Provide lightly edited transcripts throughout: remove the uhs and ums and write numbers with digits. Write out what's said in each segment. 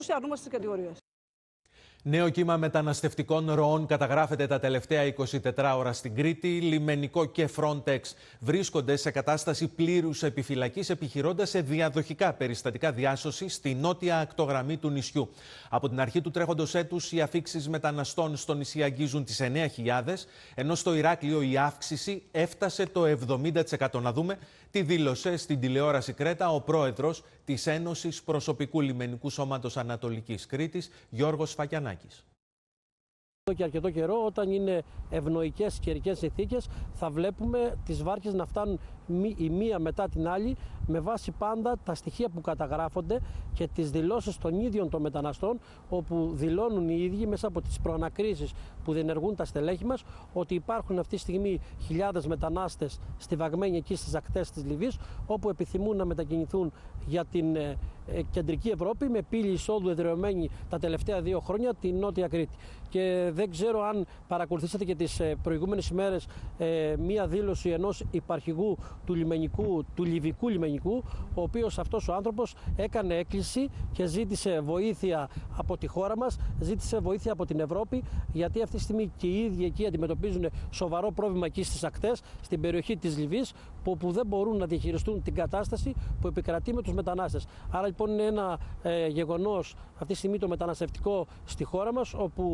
αρνούμαστε στις κατηγορίες. Νέο κύμα μεταναστευτικών ροών καταγράφεται τα τελευταία 24 ώρα στην Κρήτη. Λιμενικό και Frontex βρίσκονται σε κατάσταση πλήρους επιφυλακής, επιχειρώντας σε διαδοχικά περιστατικά διάσωσης στη νότια ακτογραμμή του νησιού. Από την αρχή του τρέχοντος έτους, οι αφίξεις μεταναστών στο νησί αγγίζουν τις 9.000, ενώ στο Ηράκλειο η αύξηση έφτασε το 70%. Να δούμε τι δήλωσε στην τηλεόραση Κρέτα ο πρόεδρος της Ένωσης Προσωπικού Λιμενικού Σώματος Ανατολικής Κρήτης, Γιώργος Φακιανάκης. Και αρκετό καιρό, όταν είναι ευνοϊκές καιρικές συνθήκες, θα βλέπουμε τις βάρκες να φτάνουν η μία μετά την άλλη, με βάση πάντα τα στοιχεία που καταγράφονται και τις δηλώσεις των ίδιων των μεταναστών, όπου δηλώνουν οι ίδιοι μέσα από τις προανακρίσεις που διενεργούν τα στελέχη μας, ότι υπάρχουν αυτή τη στιγμή χιλιάδες μετανάστες στιβαγμένοι εκεί στις ακτές της Λιβύης, όπου επιθυμούν να μετακινηθούν για την κεντρική Ευρώπη, με πύλη εισόδου εδραιωμένη τα τελευταία 2 χρόνια την Νότια Κρήτη. Και δεν ξέρω αν παρακολουθήσατε και τις προηγούμενες ημέρες μία δήλωση ενός υπαρχηγού του Λιβικού λιμενικού, ο οποίος αυτός ο άνθρωπος έκανε έκκληση και ζήτησε βοήθεια από τη χώρα μας, ζήτησε βοήθεια από την Ευρώπη, γιατί αυτή τη στιγμή και οι ίδιοι εκεί αντιμετωπίζουν σοβαρό πρόβλημα εκεί στις ακτές, στην περιοχή της Λιβύης, που δεν μπορούν να διαχειριστούν την κατάσταση που επικρατεί με τους μετανάστες. Άρα λοιπόν είναι ένα γεγονός αυτή τη στιγμή το μεταναστευτικό στη χώρα μας, όπου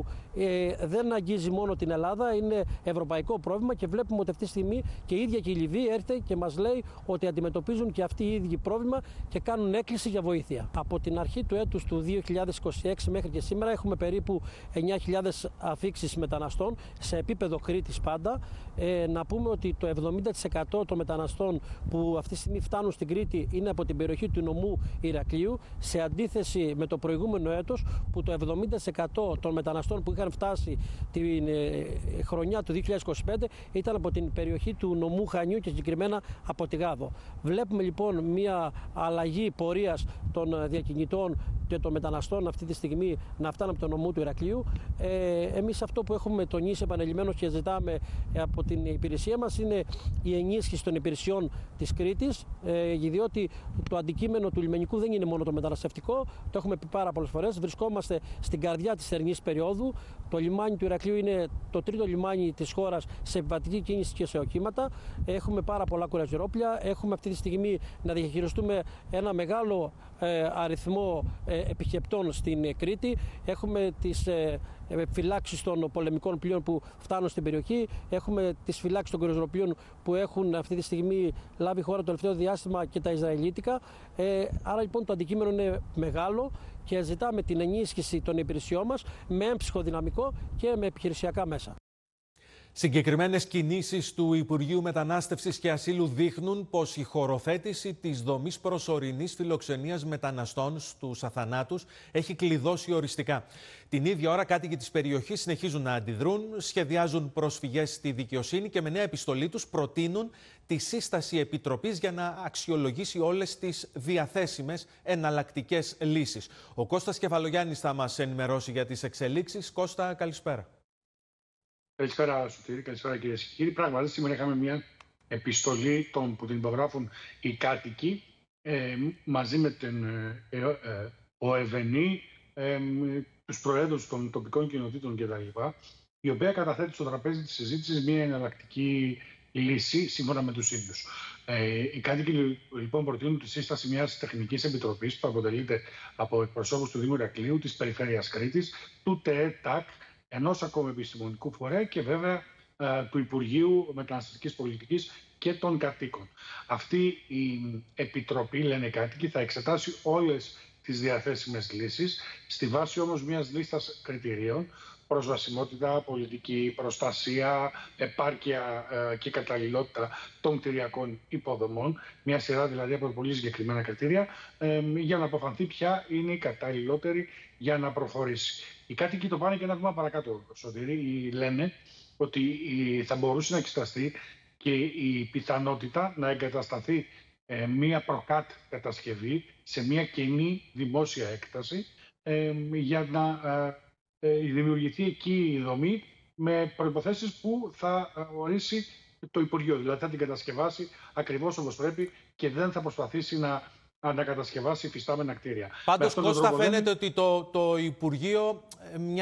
δεν αγγίζει μόνο την Ελλάδα, είναι ευρωπαϊκό πρόβλημα και βλέπουμε ότι αυτή τη στιγμή και η ίδια και η Λιβύη έρχεται και μας λέει ότι αντιμετωπίζουν και αυτοί οι ίδιοι πρόβλημα και κάνουν έκκληση για βοήθεια. Από την αρχή του έτους του 2026 μέχρι και σήμερα έχουμε περίπου 9.000 αφίξεις μεταναστών σε επίπεδο Κρήτης πάντα. Να πούμε ότι το 70% των μεταναστών που αυτή τη στιγμή φτάνουν στην Κρήτη είναι από την περιοχή του νομού Ηρακλείου, σε αντίθεση με το προηγούμενο έτος που το 70% των μεταναστών που είχαν φτάσει την χρονιά του 2025 ήταν από την περιοχή του νομού Χανιού και συγκεκριμένα από τη Γάδο. Βλέπουμε λοιπόν μια αλλαγή πορείας των διακινητών και των μεταναστών αυτή τη στιγμή να φτάνουν από το νομό του Ηρακλείου. Εμείς αυτό που έχουμε τονίσει επανειλημμένως και ζητάμε από την υπηρεσία μας είναι η ενίσχυση των υπηρεσιών της Κρήτης, διότι το αντικείμενο του λιμενικού δεν είναι μόνο το μεταναστευτικό, το έχουμε πει πάρα πολλές φορές. Βρισκόμαστε στην καρδιά της θερινής περίοδου. Το λιμάνι του Ηρακλείου είναι το τρίτο λιμάνι της χώρας σε επιβατική κίνηση και σε οχήματα. Έχουμε πάρα πολλά κουραζιερόπλια. Έχουμε αυτή τη στιγμή να διαχειριστούμε ένα μεγάλο αριθμό επισκεπτών στην Κρήτη. Έχουμε τις φυλάξεις των πολεμικών πλοίων που φτάνουν στην περιοχή. Έχουμε τις φυλάξεις των κουραζιεροπλοίων που έχουν αυτή τη στιγμή λάβει χώρα το τελευταίο διάστημα και τα Ισραηλίτικα. Άρα λοιπόν το αντικείμενο είναι μεγάλο και ζητάμε την ενίσχυση των υπηρεσιών μας με έμψυχο δυναμικό και με επιχειρησιακά μέσα. Συγκεκριμένες κινήσεις του Υπουργείου Μετανάστευσης και Ασύλου δείχνουν πως η χωροθέτηση της δομής προσωρινής φιλοξενίας μεταναστών στους αθανάτους έχει κλειδώσει οριστικά. Την ίδια ώρα, κάτοικοι της περιοχής συνεχίζουν να αντιδρούν, σχεδιάζουν προσφυγές στη δικαιοσύνη και με νέα επιστολή τους προτείνουν τη σύσταση επιτροπής για να αξιολογήσει όλες τις διαθέσιμες εναλλακτικές λύσεις. Ο Κώστας Κεφαλογιάννης θα μας ενημερώσει για τις εξελίξεις. Κώστα, καλησπέρα. Καλησπέρα, Σωτήρη. Καλησπέρα, κυρίες και κύριοι. Πράγματι, σήμερα είχαμε μια επιστολή που την υπογράφουν οι κάτοικοι μαζί με την ΟΕΒΕΝΗ, τους προέδρους των τοπικών κοινοτήτων κτλ., η οποία καταθέτει στο τραπέζι της συζήτησης μια εναλλακτική λύση σύμφωνα με τους ίδιους. Οι κάτοικοι λοιπόν προτείνουν τη σύσταση μιας τεχνικής επιτροπής που αποτελείται από εκπροσώπους του Δήμου Ηρακλείου, της Περιφέρειας Κρήτης, του ΤΕΤΑΚ, ενός ακόμα επιστημονικού φορέα και βέβαια του Υπουργείου Μεταναστευτικής Πολιτικής και των κατοίκων. Αυτή η επιτροπή, λένε οι κάτοικοι, θα εξετάσει όλες τις διαθέσιμες λύσεις, στη βάση όμως μιας λίστας κριτηρίων: προσβασιμότητα, πολιτική προστασία, επάρκεια και καταλληλότητα των κτηριακών υποδομών, μια σειρά δηλαδή από πολύ συγκεκριμένα κριτήρια, για να αποφανθεί ποια είναι η καταλληλότερη για να προχωρήσει. Οι κάτοικοι το πάνε και ένα βήμα παρακάτω, Σωτήρη. Λένε ότι θα μπορούσε να εξεταστεί και η πιθανότητα να εγκατασταθεί μία προκάτ κατασκευή σε μία κοινή δημόσια έκταση για να δημιουργηθεί εκεί η δομή με προϋποθέσεις που θα ορίσει το Υπουργείο. Δηλαδή θα την κατασκευάσει ακριβώς όπως πρέπει και δεν θα προσπαθήσει να ανακατασκευάσει υφιστάμενα κτίρια. Πάντως, Κώστα, φαίνεται ότι το Υπουργείο